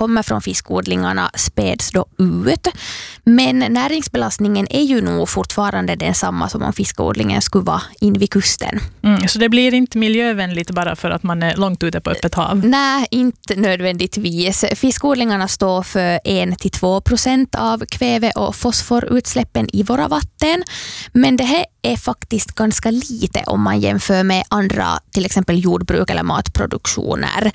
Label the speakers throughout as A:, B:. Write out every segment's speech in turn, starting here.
A: kommer från fiskodlingarna späds då ut. Men näringsbelastningen är ju nog fortfarande densamma som om fiskodlingen skulle vara in vid kusten.
B: Så det blir inte miljövänligt bara för att man är långt ute på öppet hav?
A: Nej, inte nödvändigtvis. Fiskodlingarna står för 1-2% av kväve- och fosforutsläppen i våra vatten. Men det här är faktiskt ganska lite om man jämför med andra, till exempel jordbruk eller matproduktioner.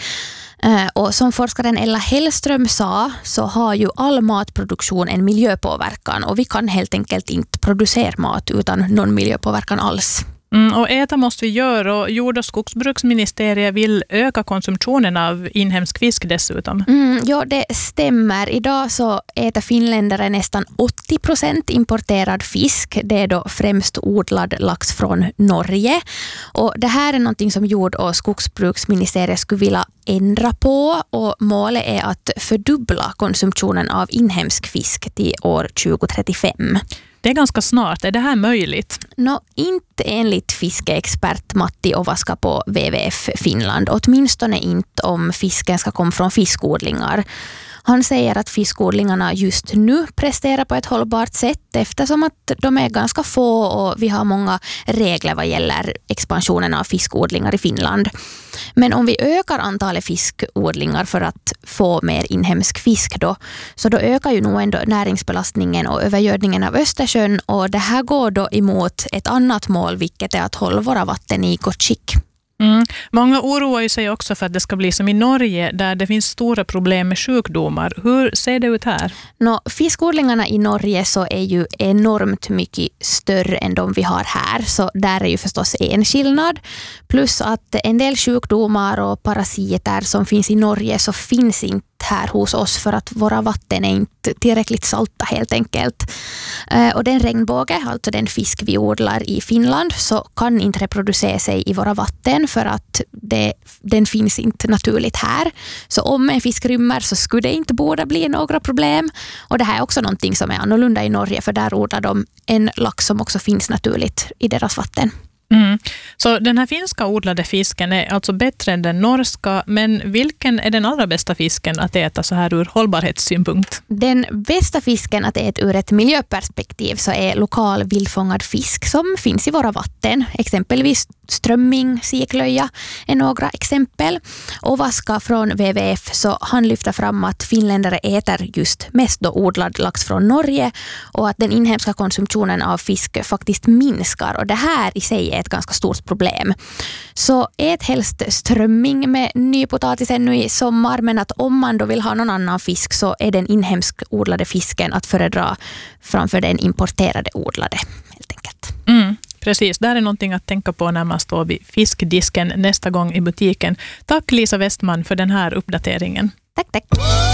A: Och som forskaren Ella Hellström sa så har ju all matproduktion en miljöpåverkan och vi kan helt enkelt inte producera mat utan någon miljöpåverkan alls.
B: Och äta måste vi göra och jord- och skogsbruksministeriet vill öka konsumtionen av inhemsk fisk dessutom.
A: Ja, det stämmer. Idag så äter finländare nästan 80% importerad fisk. Det är då främst odlad lax från Norge. Och det här är någonting som jord- och skogsbruksministeriet skulle vilja ändra på och målet är att fördubbla konsumtionen av inhemsk fisk till år 2035.
B: Det är ganska snart. Är det här möjligt?
A: Inte enligt fiskeexpert Matti Ovaska på WWF Finland. Åtminstone inte om fisken ska komma från fiskodlingar. Han säger att fiskodlingarna just nu presterar på ett hållbart sätt eftersom att de är ganska få och vi har många regler vad gäller expansionen av fiskodlingar i Finland. Men om vi ökar antalet fiskodlingar för att få mer inhemsk fisk då ökar ju nog ändå näringsbelastningen och övergödningen av Östersjön och det här går då emot ett annat mål vilket är att hålla våra vatten i gott skick.
B: Många oroar ju sig också för att det ska bli som i Norge där det finns stora problem med sjukdomar. Hur ser det ut här?
A: Fiskodlingarna i Norge så är ju enormt mycket större än de vi har här. Så där är ju förstås en skillnad. Plus att en del sjukdomar och parasiter som finns i Norge så finns inte här hos oss för att våra vatten är inte tillräckligt salta helt enkelt. Och den regnbåge, alltså den fisk vi odlar i Finland, så kan inte reproducera sig i våra vatten för att den finns inte naturligt här. Så om en fisk rymmer så skulle det inte borde bli några problem. Och det här är också någonting som är annorlunda i Norge för där odlar de en lax som också finns naturligt i deras vatten.
B: Så den här finska odlade fisken är alltså bättre än den norska, men vilken är den allra bästa fisken att äta så här ur hållbarhetssynpunkt? Den
A: bästa fisken att äta ur ett miljöperspektiv så är lokal vildfångad fisk som finns i våra vatten. Exempelvis strömming, siklöja är några exempel. Ovaska från WWF så han lyfter fram att finländare äter just mest då odlad lax från Norge och att den inhemska konsumtionen av fisk faktiskt minskar och det här i sig är ett ganska stort problem. Så ät helst strömming med nypotatisen nu i sommar men att om man då vill ha någon annan fisk så är den inhemsk odlade fisken att föredra framför den importerade odlade helt enkelt.
B: Precis, det här är någonting att tänka på när man står vid fiskdisken nästa gång i butiken. Tack Lisa Westman för den här uppdateringen.
A: Tack.